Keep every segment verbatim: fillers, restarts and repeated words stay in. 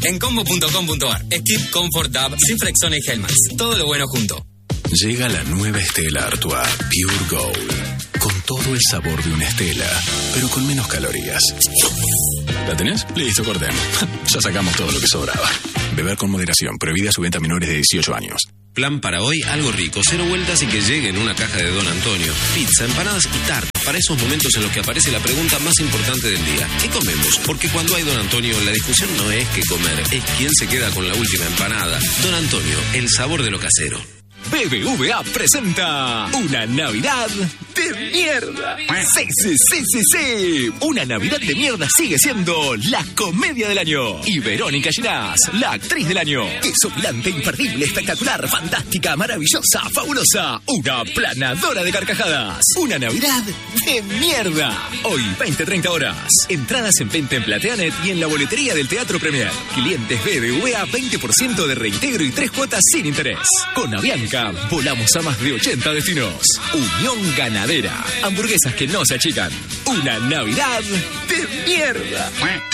En combo punto com punto ar. Skip, Comfort, Dab, sin Frexona y Hellmans. Todo lo bueno junto. Llega la nueva Stella Artois Pure Gold. Con todo el sabor de una Stella, pero con menos calorías. ¿La tenés? Listo, cortemos. Ya sacamos todo lo que sobraba. Beber con moderación. Prohibida su venta a menores de dieciocho años. Plan para hoy, algo rico, cero vueltas y que llegue en una caja de Don Antonio. Pizza, empanadas y tartas. Para esos momentos en los que aparece la pregunta más importante del día. ¿Qué comemos? Porque cuando hay Don Antonio, la discusión no es qué comer, es quién se queda con la última empanada. Don Antonio, el sabor de lo casero. B B V A presenta una Navidad de mierda. Sí, sí, sí, sí, sí. Una Navidad de mierda sigue siendo la comedia del año. Y Verónica Ginás, la actriz del año. Es opulante, imperdible, espectacular, fantástica, maravillosa, fabulosa. Una planadora de carcajadas. Una Navidad de mierda. Hoy, veinte treinta horas. Entradas en venta en Plateanet y en la boletería del Teatro Premier. Clientes B B V A, veinte por ciento de reintegro y tres cuotas sin interés. Con Avianca volamos a más de ochenta destinos. Unión Ganadera. Hamburguesas que no se achican. Una Navidad de mierda.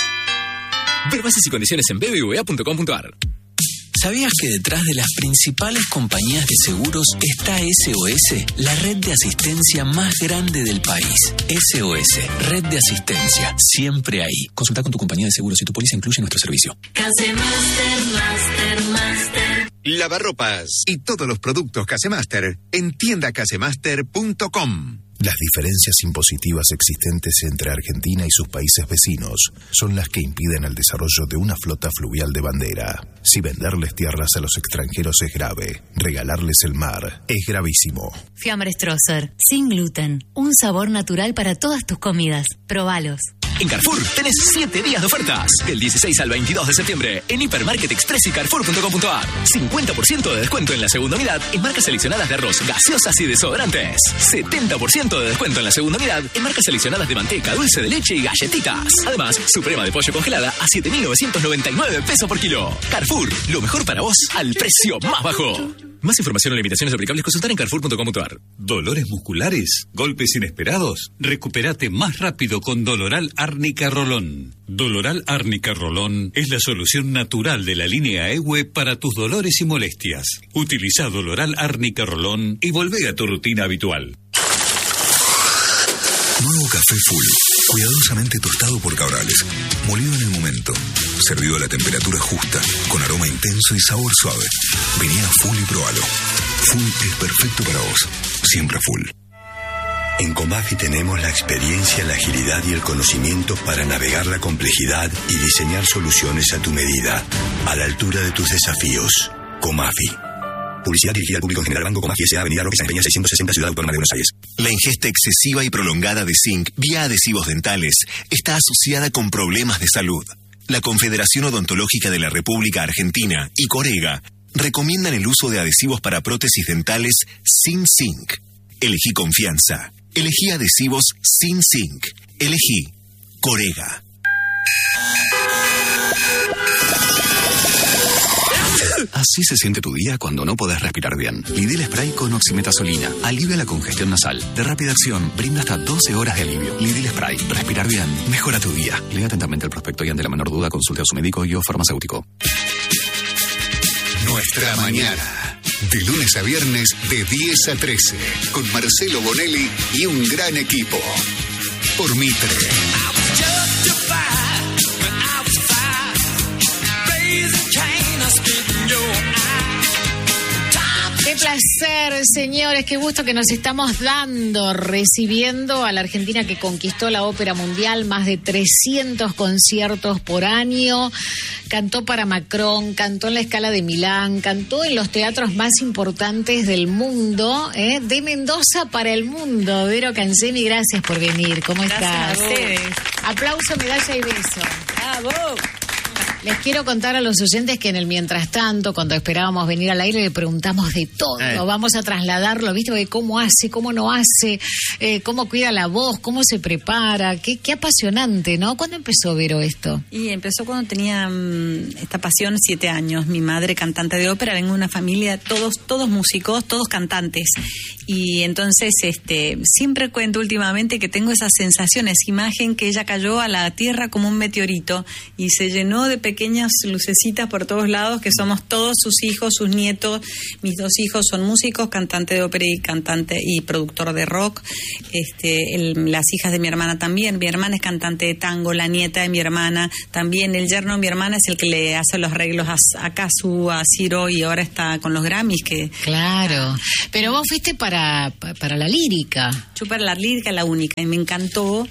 Ver bases y condiciones en b b v a punto com punto ar. ¿Sabías que detrás de las principales compañías de seguros está S O S, la red de asistencia más grande del país? S O S, red de asistencia, siempre ahí. Consulta con tu compañía de seguros si tu póliza incluye nuestro servicio. Casemaster, Master, Master. Lavarropas y todos los productos Casemaster en tienda casemaster punto com. Las diferencias impositivas existentes entre Argentina y sus países vecinos son las que impiden el desarrollo de una flota fluvial de bandera. Si venderles tierras a los extranjeros es grave, regalarles el mar es gravísimo. Fiambre Strosser, sin gluten, un sabor natural para todas tus comidas. Probalos. En Carrefour tenés siete días de ofertas. Del dieciséis al veintidós de septiembre en Hipermarket Express y carrefour punto com punto ar. cincuenta por ciento de descuento en la segunda unidad en marcas seleccionadas de arroz, gaseosas y desodorantes. setenta por ciento de descuento en la segunda unidad en marcas seleccionadas de manteca, dulce de leche y galletitas. Además, suprema de pollo congelada a siete mil novecientos noventa y nueve pesos por kilo. Carrefour, lo mejor para vos al precio más bajo. Más información o limitaciones aplicables consultar en carrefour punto com punto ar. ¿Dolores musculares? ¿Golpes inesperados? Recupérate más rápido con Doloral Árnica Rolón. Doloral Árnica Rolón es la solución natural de la línea E W E para tus dolores y molestias. Utiliza Doloral Árnica Rolón y volvé a tu rutina habitual. Nuevo café Full, cuidadosamente tostado por Cabrales, molido en el momento, servido a la temperatura justa, con aroma intenso y sabor suave. Vení a Full y probalo. Full es perfecto para vos, siempre Full. En Comafi tenemos la experiencia, la agilidad y el conocimiento para navegar la complejidad y diseñar soluciones a tu medida, a la altura de tus desafíos. Comafi. Publicidad dirigida al público en general. Banco Comafi S A, Avenida Roque San Peña seiscientos sesenta, Ciudad Autónoma de Buenos Aires. La ingesta excesiva y prolongada de zinc vía adhesivos dentales está asociada con problemas de salud. La Confederación Odontológica de la República Argentina y Corega recomiendan el uso de adhesivos para prótesis dentales sin zinc. Elegí confianza. Elegí adhesivos sin zinc. Elegí Corega. Así se siente tu día cuando no podés respirar bien. Lidl Spray con oximetazolina alivia la congestión nasal. De rápida acción, brinda hasta doce horas de alivio. Lidl Spray. Respirar bien mejora tu día. Lea atentamente el prospecto y ante la menor duda consulte a su médico y o farmacéutico. Nuestra mañana. De lunes a viernes de diez a trece. Con Marcelo Bonelli y un gran equipo. Por Mitre. Qué placer, señores, qué gusto que nos estamos dando, recibiendo a la Argentina que conquistó la ópera mundial, más de trescientos conciertos por año, cantó para Macron, cantó en la Scala de Milán, cantó en los teatros más importantes del mundo, ¿eh? De Mendoza para el mundo. Vero Cancemi, gracias por venir, ¿cómo gracias estás? A ustedes. Aplauso, medalla y beso. ¡Bravo! Les quiero contar a los oyentes que en el mientras tanto, cuando esperábamos venir al aire, le preguntamos de todo. Eh. Vamos a trasladarlo, ¿viste? De cómo hace, cómo no hace, eh, cómo cuida la voz, cómo se prepara. Qué, qué apasionante, ¿no? ¿Cuándo empezó, Vero, esto? Y empezó cuando tenía um, esta pasión, siete años. Mi madre, cantante de ópera, vengo de una familia, todos, todos músicos, todos cantantes. Y entonces, este, siempre cuento últimamente que tengo esa sensación, esa imagen que ella cayó a la tierra como un meteorito y se llenó de pequeñas lucecitas por todos lados, que somos todos sus hijos, sus nietos. Mis dos hijos son músicos, cantante de ópera y cantante y productor de rock. Este, el, las hijas de mi hermana también. Mi hermana es cantante de tango, la nieta de mi hermana también. El yerno de mi hermana es el que le hace los arreglos a, a Kazu, a Ciro, y ahora está con los Grammys. Que Claro, pero vos fuiste para, para la lírica. Yo para la lírica, la única, y me encantó.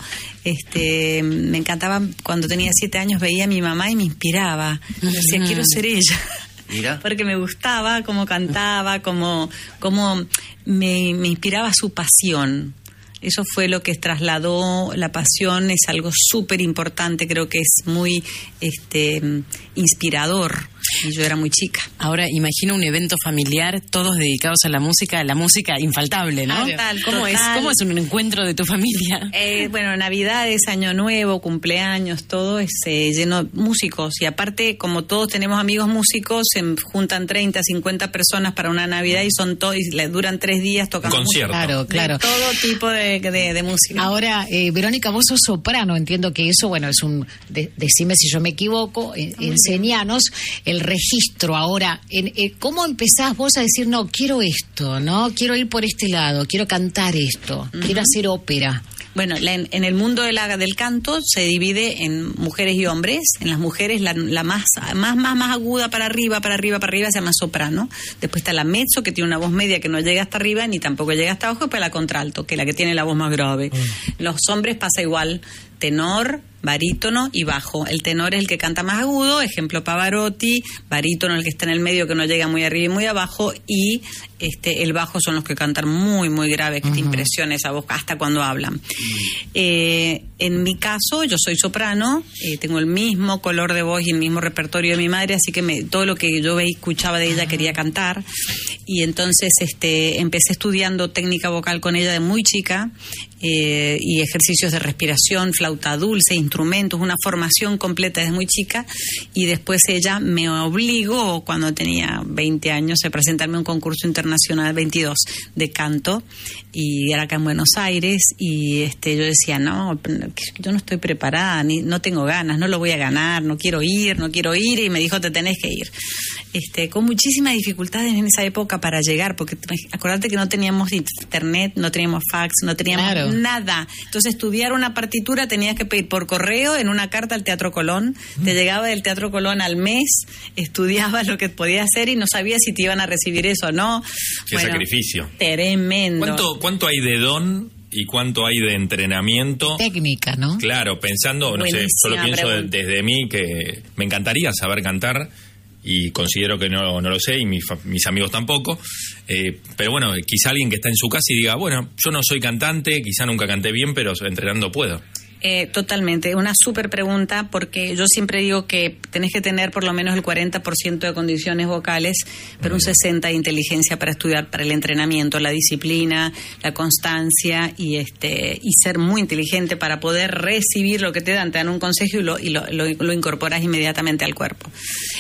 Este, me encantaba cuando tenía siete años, veía a mi mamá y me inspiraba. Yo decía, quiero ser ella. Mira. Porque me gustaba cómo cantaba, cómo, cómo me, me inspiraba su pasión. Eso fue lo que trasladó la pasión, es algo súper importante, creo que es muy este, inspirador. Y yo era muy chica. Ahora imagino un evento familiar, todos dedicados a la música, la música infaltable, ¿no? Total, ¿Cómo total. es? ¿Cómo es un encuentro de tu familia? Eh, bueno, Navidades, Año Nuevo, cumpleaños, todo es eh, lleno de músicos. Y aparte, como todos tenemos amigos músicos, se juntan treinta, cincuenta personas para una Navidad y son todos, y les duran tres días tocando música. Claro, claro. De todo tipo de, de, de música. Ahora, eh, Verónica, vos sos soprano, entiendo que eso, bueno, es un, de, decime si yo me equivoco, eh, enseñanos el registro ahora. En, eh, ¿Cómo empezás vos a decir, no, quiero esto, no, quiero ir por este lado, quiero cantar esto, uh-huh. quiero hacer ópera? Bueno, la, en, en el mundo de la, del canto se divide en mujeres y hombres. En las mujeres la, la más, más, más, más aguda para arriba, para arriba, para arriba se llama soprano. Después está la mezzo, que tiene una voz media que no llega hasta arriba ni tampoco llega hasta abajo. Y después la contralto, que es la que tiene la voz más grave. Mm. Los hombres pasa igual, tenor, barítono y bajo. El tenor es el que canta más agudo, ejemplo Pavarotti, barítono el que está en el medio que no llega muy arriba y muy abajo, y este el bajo son los que cantan muy muy grave, que uh-huh. te impresiona esa voz hasta cuando hablan. Uh-huh. Eh, en mi caso, yo soy soprano, eh, tengo el mismo color de voz y el mismo repertorio de mi madre, así que me, todo lo que yo veía, escuchaba de ella quería cantar, y entonces este empecé estudiando técnica vocal con ella de muy chica, eh, y ejercicios de respiración, flauta dulce, instrumentos, una formación completa desde muy chica, y después ella me obligó cuando tenía veinte años a presentarme a un concurso internacional, veintidós, de canto, y era acá en Buenos Aires, y este yo decía, no, yo no estoy preparada, ni, no tengo ganas, no lo voy a ganar, no quiero ir, no quiero ir, y me dijo, te tenés que ir. Este, con muchísimas dificultades en esa época para llegar, porque acordate que no teníamos internet, no teníamos fax, no teníamos claro. nada. Entonces estudiar una partitura tenías que pedir por correo en una carta al Teatro Colón, mm. te llegaba del Teatro Colón al mes, estudiabas lo que podías hacer y no sabías si te iban a recibir eso o no. Qué bueno, sacrificio. Tremendo. ¿Cuánto, cuánto hay de don y cuánto hay de entrenamiento? Técnica, ¿no? Claro, pensando, no Buenísima sé, solo pienso de, desde mí que me encantaría saber cantar, y considero que no, no lo sé, y mis, mis amigos tampoco, eh, pero bueno, quizá alguien que está en su casa y diga, bueno, yo no soy cantante, quizá nunca canté bien, pero entrenando puedo. Eh, totalmente, una súper pregunta, porque yo siempre digo que tenés que tener por lo menos el cuarenta por ciento de condiciones vocales, pero un sesenta por ciento de inteligencia para estudiar, para el entrenamiento, la disciplina, la constancia y este y ser muy inteligente para poder recibir lo que te dan. Te dan un consejo y lo, y lo, lo, lo incorporas inmediatamente al cuerpo.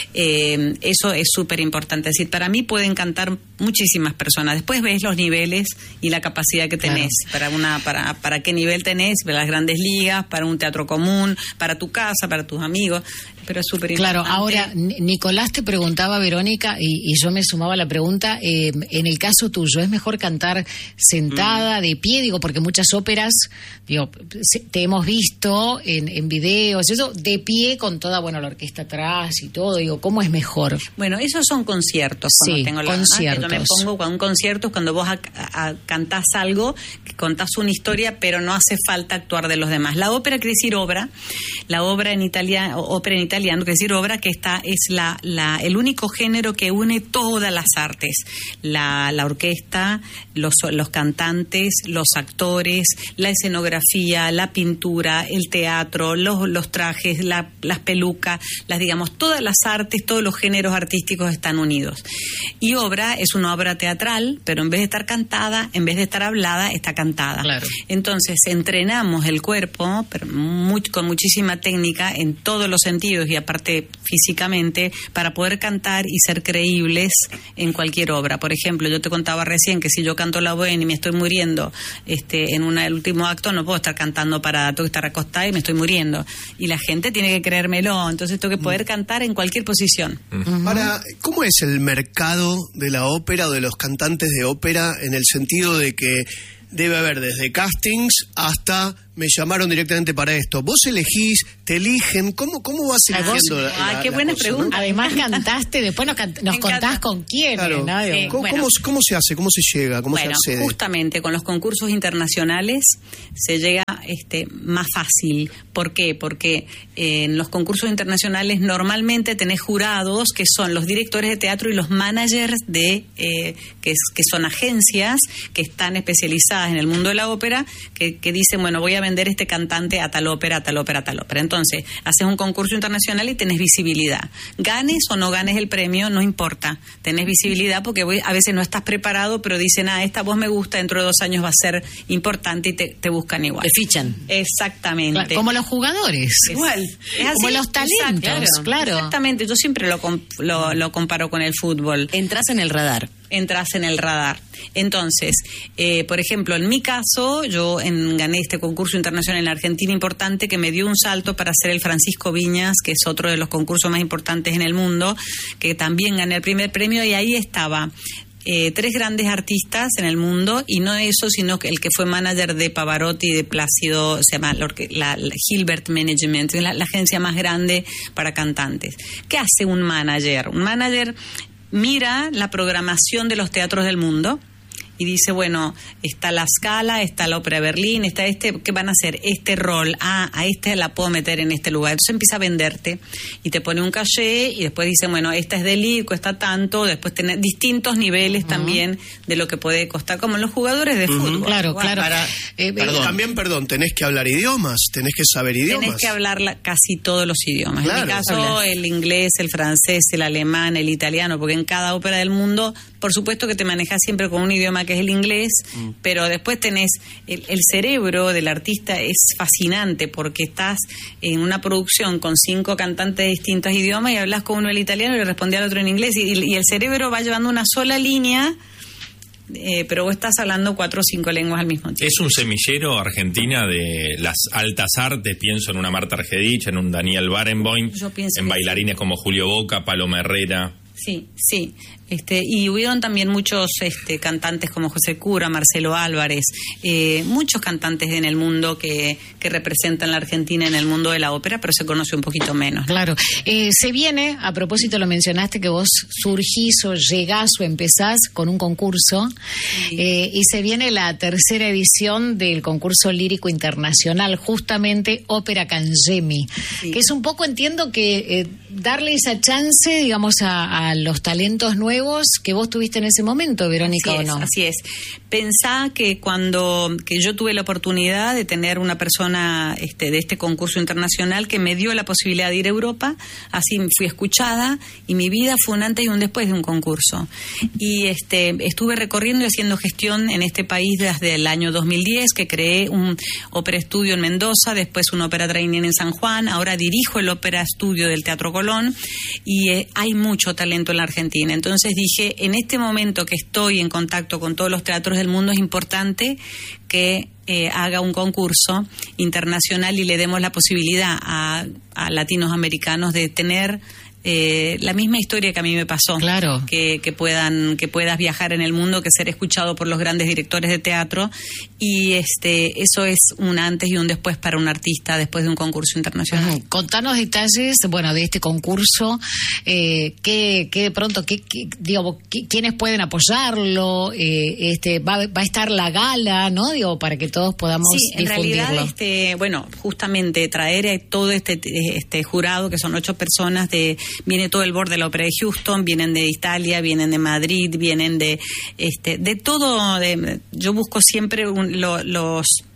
Eh, eso es súper importante. Es decir, para mí pueden cantar muchísimas personas. Después ves los niveles y la capacidad que tenés, claro. para una para para qué nivel tenés, las grandes ligas, para un teatro común, para tu casa, para tus amigos, pero es súper importante. Claro, ahora Nicolás te preguntaba, Verónica, y, y yo me sumaba a la pregunta, eh, en el caso tuyo, ¿es mejor cantar sentada, mm. de pie? Digo, porque muchas óperas, digo, te hemos visto en, en videos, eso, de pie con toda, bueno, la orquesta atrás y todo, digo, ¿cómo es mejor? Bueno, esos son conciertos. Sí, cuando tengo la, conciertos. Ah, yo me pongo con un concierto cuando vos a, a, cantás algo, que contás una historia, pero no hace falta actuar de los demás. La ópera quiere decir obra, la obra en italiano, ópera en italiano quiere decir obra, que esta es la, la el único género que une todas las artes, la, la orquesta, los, los cantantes, los actores, la escenografía, la pintura, el teatro, los, los trajes, la, las pelucas, las digamos, todas las artes, todos los géneros artísticos están unidos. Y obra es una obra teatral, pero en vez de estar cantada, en vez de estar hablada, está cantada. Claro. Entonces entrenamos el cuerpo, pero muy, con muchísima técnica en todos los sentidos, sólidos y aparte físicamente para poder cantar y ser creíbles en cualquier obra. Por ejemplo, yo te contaba recién que si yo canto la bohème y me estoy muriendo este, en una, el último acto, no puedo estar cantando para, tengo que estar acostada y me estoy muriendo. Y la gente tiene que creérmelo, entonces tengo que poder cantar en cualquier posición. Uh-huh. Ahora, ¿cómo es el mercado de la ópera o de los cantantes de ópera en el sentido de que debe haber desde castings hasta me llamaron directamente para esto? ¿Vos elegís, te eligen? ¿Cómo, cómo vas eligiendo? La, Ay, la, qué la buena cosa, pregunta. ¿no? Además cantaste, después nos, cant- nos contás con quién. Claro. ¿no? Eh, ¿Cómo, bueno. cómo, cómo se hace? ¿Cómo se llega? ¿Cómo Bueno, se accede? justamente con los concursos internacionales se llega este, más fácil. ¿Por qué? Porque eh, en los concursos internacionales normalmente tenés jurados que son los directores de teatro y los managers de eh, que, que son agencias que están especializadas en el mundo de la ópera, que, que dicen, bueno, voy a vender este cantante a tal ópera, a tal ópera, a tal ópera. Entonces, haces un concurso internacional y tenés visibilidad. Ganes o no ganes el premio, no importa. Tenés visibilidad porque voy, a veces no estás preparado, pero dicen, ah, esta voz me gusta, dentro de dos años va a ser importante y te, te buscan igual. Te fichan. Exactamente. Claro, como los jugadores. Es, igual. Es así. Como los talentos, Exacto, claro. Exactamente. Yo siempre lo, com- lo, lo comparo con el fútbol. Entras en el radar. Entras en el radar. Entonces, eh, por ejemplo, en mi caso, yo en, gané este concurso internacional en la Argentina importante que me dio un salto para hacer el Francisco Viñas, que es otro de los concursos más importantes en el mundo, que también gané el primer premio y ahí estaba eh, tres grandes artistas en el mundo, y no eso, sino que el que fue manager de Pavarotti y de Plácido, se llama la, la, la Hilbert Management, la, la agencia más grande para cantantes. ¿Qué hace un manager? Un manager mira la programación de los teatros del mundo y dice, bueno, está la Scala, está la Ópera de Berlín, está este, ¿qué van a hacer? Este rol, ah, a este la puedo meter en este lugar. Entonces empieza a venderte y te pone un caché y después dice, bueno, esta es de Lico, está tanto, después tener distintos niveles uh-huh. también de lo que puede costar, como los jugadores de uh-huh. fútbol. Claro, igual, claro. Para, eh, perdón. También, perdón, tenés que hablar idiomas, tenés que saber idiomas. Tenés que hablar la, casi todos los idiomas. Claro. En mi caso, hablas. El inglés, el francés, el alemán, el italiano, porque en cada ópera del mundo, por supuesto que te manejas siempre con un idioma que es el inglés, mm. pero después tenés el, el cerebro del artista es fascinante porque estás en una producción con cinco cantantes de distintos idiomas y hablas con uno el italiano y le responde al otro en inglés y, y el cerebro va llevando una sola línea. Eh, pero vos estás hablando cuatro o cinco lenguas al mismo tiempo. Es un semillero Argentina de las altas artes. Pienso en una Marta Argerich, en un Daniel Barenboim, en bailarines sí. como Julio Boca, Paloma Herrera. Sí, sí. Este, y hubieron también muchos este, cantantes como José Cura, Marcelo Álvarez, eh, muchos cantantes en el mundo que, que representan la Argentina en el mundo de la ópera, pero se conoce un poquito menos. Claro. Eh, se viene, a propósito lo mencionaste, que vos surgís o llegás o empezás con un concurso, sí. eh, y se viene la tercera edición del concurso lírico internacional, justamente Ópera Cangemi, sí. que es un poco, entiendo que eh, darle esa chance, digamos, a, a los talentos nuevos que vos tuviste en ese momento, Verónica, así ¿o no? Es, así es. Pensá que cuando que yo tuve la oportunidad de tener una persona este, de este concurso internacional que me dio la posibilidad de ir a Europa, así fui escuchada y mi vida fue un antes y un después de un concurso. Y este estuve recorriendo y haciendo gestión en este país desde el año dos mil diez, que creé un ópera estudio en Mendoza, después un ópera training en San Juan, ahora dirijo el ópera estudio del Teatro Colón y eh, hay mucho talento en la Argentina. Entonces dije, en este momento que estoy en contacto con todos los teatros del mundo, es importante que eh, haga un concurso internacional y le demos la posibilidad a, a latinos americanos de tener eh, la misma historia que a mí me pasó. Claro. Que, que puedan, que puedas viajar en el mundo, que ser escuchado por los grandes directores de teatro, y este, eso es un antes y un después para un artista después de un concurso internacional. Uh-huh. Contanos detalles, bueno, de este concurso, eh, que, que de pronto, que, que, digo, que, quiénes pueden apoyarlo, eh, este, va, va a estar la gala, ¿no? Digo, para que todos podamos sí, en difundirlo. realidad, este, bueno, justamente traer a todo este, este jurado, que son ocho personas de viene todo el board de la Ópera de Houston, vienen de Italia, vienen de Madrid, vienen de este de todo. De, yo busco siempre un, lo, los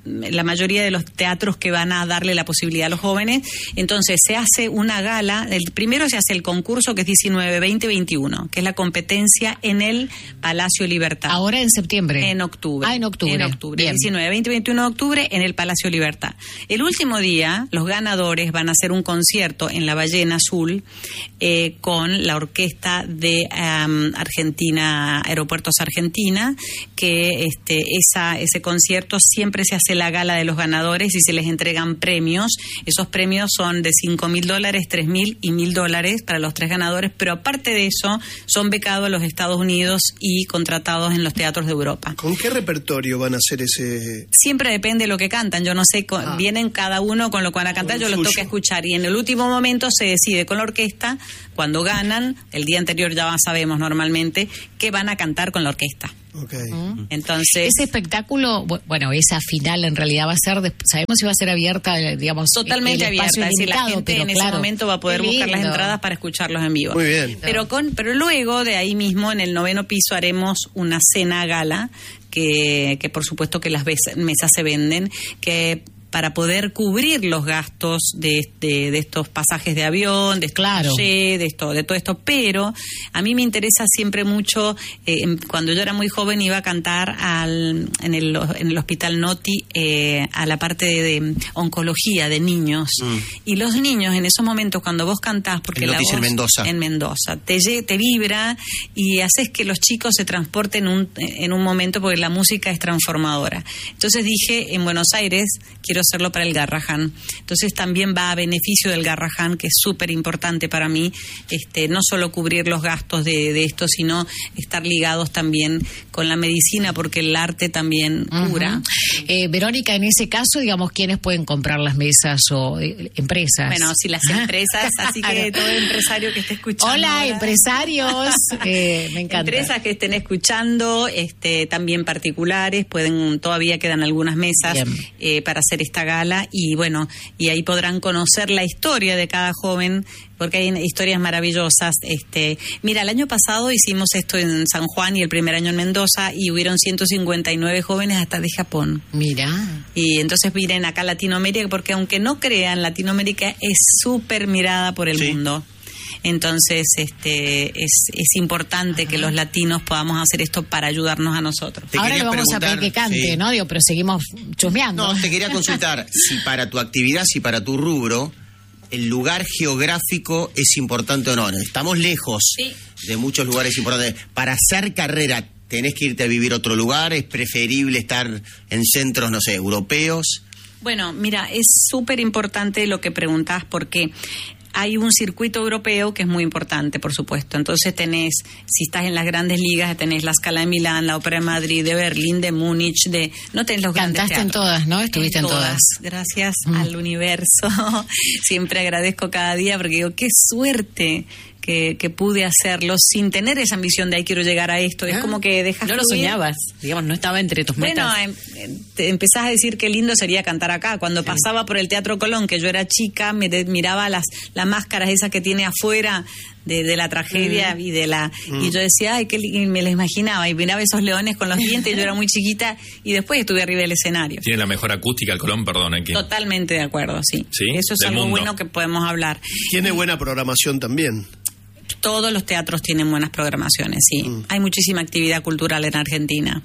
la mayoría de los teatros que van a darle la posibilidad a los jóvenes. Entonces se hace una gala, el primero se hace el concurso que es diecinueve, veinte, veintiuno, que es la competencia en el Palacio Libertad. Ahora en septiembre. En octubre. Ah, en octubre. En octubre. Bien. diecinueve, veinte, veintiuno de octubre en el Palacio Libertad. El último día, los ganadores van a hacer un concierto en la Ballena Azul eh, con la orquesta de um, Argentina, Aeropuertos Argentina, que este, esa, ese concierto siempre se hace la gala de los ganadores y se les entregan premios. Esos premios son de cinco mil dólares, tres mil y mil dólares para los tres ganadores, pero aparte de eso son becados a los Estados Unidos y contratados en los teatros de Europa. ¿Con qué repertorio van a hacer ese...? Siempre depende de lo que cantan, yo no sé, con, ah. vienen cada uno con lo que van a cantar, yo los tengo que escuchar y en el último momento se decide con la orquesta, cuando ganan, el día anterior ya sabemos normalmente, qué van a cantar con la orquesta. Okay. Entonces, ese espectáculo, bueno, esa final en realidad va a ser, sabemos si va a ser abierta, digamos, totalmente abierta, es decir, la gente en claro, ese momento va a poder buscar las entradas para escucharlos en vivo. Muy bien. Pero con, pero luego de ahí mismo en el noveno piso haremos una cena gala que, que por supuesto que las mesas se venden, que para poder cubrir los gastos de, de, de estos pasajes de avión, de claro. de esto, de todo esto. Pero a mí me interesa siempre mucho, eh, cuando yo era muy joven iba a cantar al, en, el, en el Hospital Noti eh, a la parte de, de oncología de niños. Mm. Y los niños en esos momentos cuando vos cantás, porque el la voz en Mendoza. en Mendoza, te, te vibra y haces que los chicos se transporten un, en un momento porque la música es transformadora. Entonces dije, en Buenos Aires quiero hacerlo para el Garrahan. Entonces también va a beneficio del Garrahan, que es súper importante para mí, este, no solo cubrir los gastos de, de esto, sino estar ligados también con la medicina, porque el arte también cura. Uh-huh. eh, Verónica, en ese caso, digamos, ¿quiénes pueden comprar las mesas o eh, empresas? Bueno, si las empresas, así que todo empresario que esté escuchando. Hola, ahora, empresarios. eh, me encanta. Empresas que estén escuchando, este, también particulares, pueden, todavía quedan algunas mesas eh, para hacer esta gala. Y bueno, y ahí podrán conocer la historia de cada joven, porque hay historias maravillosas. Este, mira, el año pasado hicimos esto en San Juan y el primer año en Mendoza y hubieron ciento cincuenta y nueve jóvenes hasta de Japón. Mira. Y entonces miren acá Latinoamérica, porque aunque no crean, Latinoamérica es súper mirada por el sí. mundo. Entonces, este, es, es importante Ajá. que los latinos podamos hacer esto para ayudarnos a nosotros. Te Ahora le vamos a pedir que cante, sí. ¿no? Digo, pero seguimos chusmeando. No, te quería consultar si para tu actividad, si para tu rubro, el lugar geográfico es importante o no. Estamos lejos sí. de muchos lugares importantes. Para hacer carrera, ¿tenés que irte a vivir a otro lugar? ¿Es preferible estar en centros, no sé, europeos? Bueno, mira, es súper importante lo que preguntás porque hay un circuito europeo que es muy importante, por supuesto. Entonces tenés, si estás en las grandes ligas, tenés la Scala de Milán, la Ópera de Madrid, de Berlín, de Múnich, de no tenés los grandes Cantaste teatros. en todas, ¿no? Estuviste en, en todas. todas. Gracias mm. al universo. Siempre agradezco cada día porque digo, qué suerte que, que pude hacerlo sin tener esa ambición de ahí quiero llegar a esto. Ah, es como que dejas no lo fluir. soñabas, digamos, no estaba entre tus metas. Bueno, em, te empezás a decir qué lindo sería cantar acá. Cuando sí. pasaba por el Teatro Colón, que yo era chica, me de, miraba las, las máscaras esas que tiene afuera de, de la tragedia mm. y de la mm. y yo decía, ay, qué y me las imaginaba y miraba esos leones con los dientes, yo era muy chiquita y después estuve arriba del escenario. Tiene la mejor acústica el Colón, perdón, aquí. Totalmente de acuerdo, sí. ¿Sí? Eso es Del algo mundo. bueno que podemos hablar. Tiene buena programación también. Todos los teatros tienen buenas programaciones, sí. Mm. Hay muchísima actividad cultural en Argentina.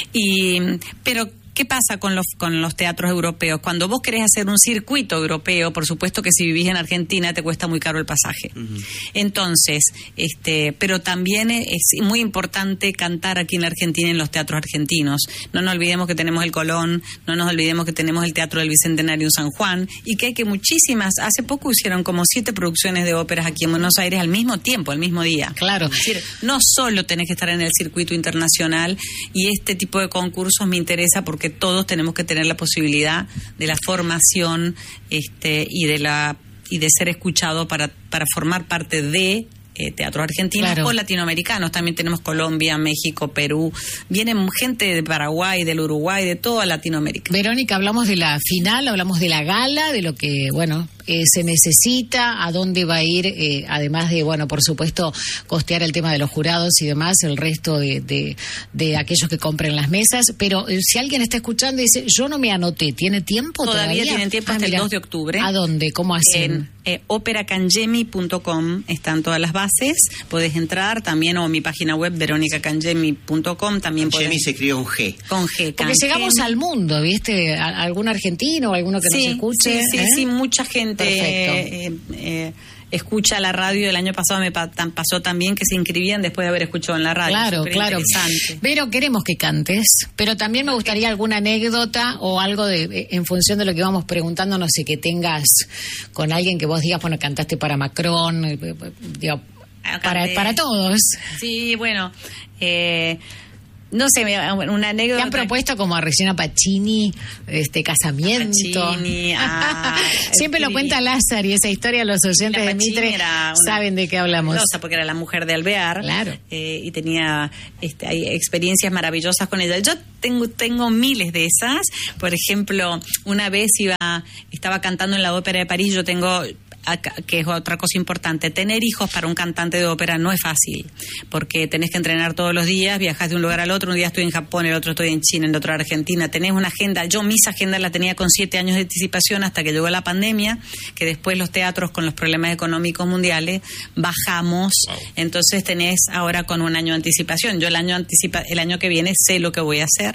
Y, pero ¿qué pasa con los con los teatros europeos? Cuando vos querés hacer un circuito europeo, por supuesto que si vivís en Argentina te cuesta muy caro el pasaje. Uh-huh. Entonces, este, pero también es muy importante cantar aquí en la Argentina en los teatros argentinos. No nos olvidemos que tenemos el Colón, no nos olvidemos que tenemos el Teatro del Bicentenario en San Juan y que hay que muchísimas, hace poco hicieron como siete producciones de óperas aquí en Buenos Aires al mismo tiempo, al mismo día. Claro. Es decir, no solo tenés que estar en el circuito internacional y este tipo de concursos me interesa porque todos tenemos que tener la posibilidad de la formación este y de la y de ser escuchado para para formar parte de eh, teatros argentinos Claro. o latinoamericanos. También tenemos Colombia, México, Perú. Vienen gente de Paraguay, del Uruguay, de toda Latinoamérica. Verónica, hablamos de la final, hablamos de la gala, de lo que, bueno, eh, se necesita, a dónde va a ir, eh, además de, bueno, por supuesto, costear el tema de los jurados y demás, el resto de, de, de aquellos que compren las mesas. Pero eh, si alguien está escuchando y dice, yo no me anoté, ¿tiene tiempo todavía? Todavía tienen tiempo Ah, hasta mira. el dos de octubre. ¿A dónde? ¿Cómo hacen? En eh, opera cangemi punto com están todas las bases. Podés entrar también, o mi página web, veronica cangemi punto com. También Cangemi podés... se escribe un G. Con G. Porque llegamos Cangemi. al mundo, ¿viste? ¿A- ¿Algún argentino o alguno que Sí, nos escuche? Sí, sí, ¿eh? sí, mucha gente Perfecto. eh, eh, escucha la radio. El año pasado me pa- tan- pasó también que se inscribían después de haber escuchado en la radio. Claro, Súper claro. interesante. Pero queremos que cantes, pero también me gustaría alguna anécdota o algo de en función de lo que íbamos preguntando, no sé, que tengas con alguien que vos digas, bueno, cantaste para Macron, eh, eh, digo, para, Canté. para todos. Sí, bueno, eh, no sé, me- una anécdota. Te han propuesto como a Regina Pacini, este casamiento. Pacini, a- Siempre lo cuenta Lázaro y esa historia los oyentes de Pacini Mitre era una saben de qué hablamos. fabulosa, porque era la mujer de Alvear. Claro. eh, y tenía este, hay experiencias maravillosas con ella. Yo tengo tengo miles de esas. Por ejemplo, una vez iba estaba cantando en la Ópera de París. Yo tengo acá, que es otra cosa importante, tener hijos para un cantante de ópera no es fácil, porque tenés que entrenar todos los días, viajás de un lugar al otro, un día estoy en Japón, el otro estoy en China, el otro en Argentina, tenés una agenda. Yo mis agendas las tenía con siete años de anticipación hasta que llegó la pandemia, que después los teatros con los problemas económicos mundiales bajamos, wow. Entonces tenés ahora con un año de anticipación. Yo el año anticipa, el año que viene sé lo que voy a hacer.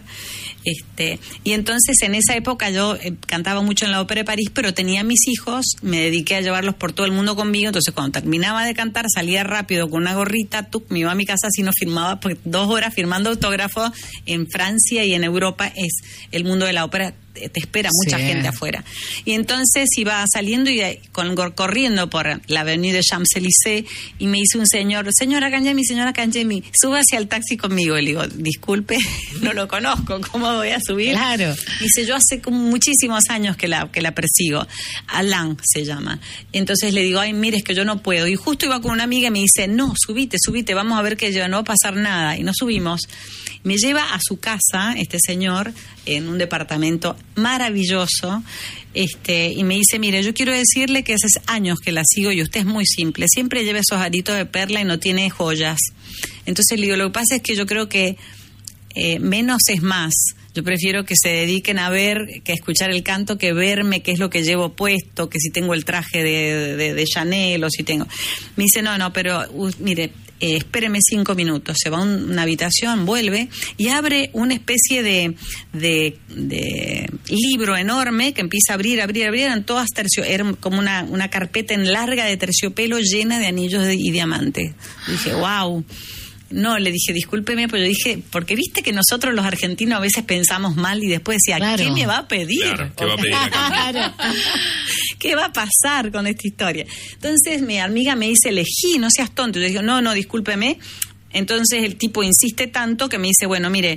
Este, y entonces en esa época yo eh, cantaba mucho en la Ópera de París, pero tenía mis hijos, me dediqué a llevarlos por todo el mundo conmigo. Entonces cuando terminaba de cantar salía rápido con una gorrita, tuc, me iba a mi casa si no firmaba, porque dos horas firmando autógrafos en Francia y en Europa es el mundo de la ópera. Te espera mucha sí. gente afuera. Y entonces iba saliendo y con, corriendo por la avenida de Champs-Élysées y me dice un señor, señora Cangemi, señora Cangemi, sube hacia el taxi conmigo. Y le digo, disculpe, no lo conozco, ¿cómo voy a subir? Claro. Dice, yo hace como muchísimos años que la, que la persigo. Alain se llama. Entonces le digo, ay, mire, es que yo no puedo. Y justo iba con una amiga y me dice, no, subite, subite, vamos a ver que yo no va a pasar nada. Y nos subimos. Me lleva a su casa, este señor, en un departamento maravilloso, este, y me dice, mire, yo quiero decirle que hace años que la sigo y usted es muy simple, siempre lleva esos aritos de perla y no tiene joyas. Entonces le digo, lo que pasa es que yo creo que eh, menos es más. Yo prefiero que se dediquen a ver, que a escuchar el canto, que verme qué es lo que llevo puesto, que si tengo el traje de, de, de Chanel o si tengo... Me dice, no, no, pero uh, mire... Eh, espéreme cinco minutos, se va a un, una habitación, vuelve y abre una especie de, de, de libro enorme que empieza a abrir, abrir, abrir, eran todas tercio, era como una, una carpeta en larga de terciopelo llena de anillos de, y diamantes. Y dije, wow. No, le dije, discúlpeme, pero yo dije, porque viste que nosotros los argentinos a veces pensamos mal y después decía, claro. ¿qué me va a pedir? Claro, ¿qué va a pedir acá? ¿Qué va a pasar con esta historia? Entonces mi amiga me dice, elegí, no seas tonto. Yo digo, no, no, discúlpeme. Entonces el tipo insiste tanto que me dice, bueno, mire,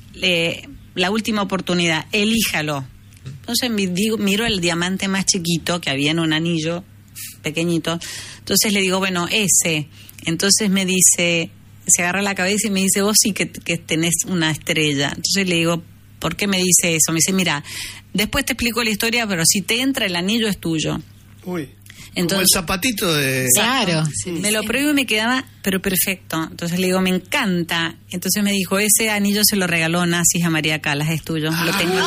eh, la última oportunidad, elíjalo. Entonces me digo, miro el diamante más chiquito que había en un anillo pequeñito. Entonces le digo, bueno, ese. Entonces me dice... se agarra la cabeza y me dice, vos sí que, que tenés una estrella. Entonces le digo, ¿por qué me dice eso? Me dice, mira, después te explico la historia, pero si te entra el anillo es tuyo. Uy. Entonces, como el zapatito de... Claro. Sí, me sí. lo pruebo y me quedaba, pero perfecto. Entonces le digo, me encanta. Entonces me dijo, ese anillo se lo regaló Nazis a María Calas, es tuyo. Ah, lo tengo.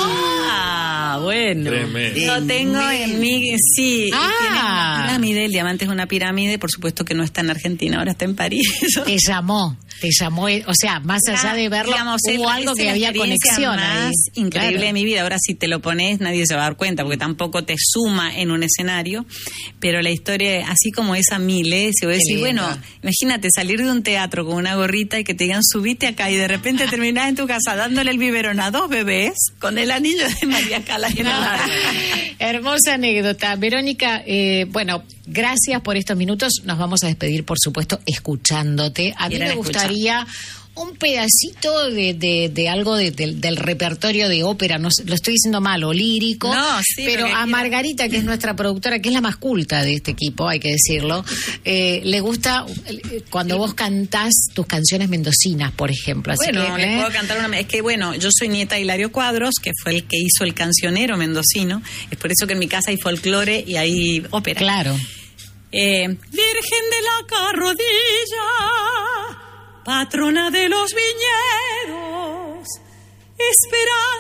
Ah, bueno. Tremendo. Lo tengo en mi... Sí. Ah. Tiene una pirámide, el diamante es una pirámide, por supuesto que no está en Argentina, ahora está en París. Te llamó, te llamó, o sea, más allá de verlo, digamos, hubo algo que había conexión más ahí. Increíble Claro. de mi vida. Ahora si te lo pones nadie se va a dar cuenta porque tampoco te suma en un escenario, pero la historia, así como esa miles, se va a decir, bueno, imagínate salir de un teatro con una gorrita y que te digan subite acá y de repente terminás en tu casa dándole el biberón a dos bebés con el anillo de María Calas en el arco. Hermosa anécdota. Verónica, eh, bueno, gracias por estos minutos. Nos vamos a despedir, por supuesto, escuchándote. A mí Quieren me gustaría un pedacito de, de, de algo de, de, del repertorio de ópera, no sé, lo estoy diciendo mal, o lírico, no, sí, pero a Margarita, que es nuestra productora, que es la más culta de este equipo, hay que decirlo, eh, le gusta cuando vos cantás tus canciones mendocinas, por ejemplo. Así bueno, que, les ¿eh? puedo cantar una... Es que, bueno, yo soy nieta de Hilario Cuadros, que fue el que hizo el cancionero mendocino. Es por eso que en mi casa hay folclore y hay ópera. Claro. Eh, Virgen de la Carrodilla, patrona de los viñedos, espera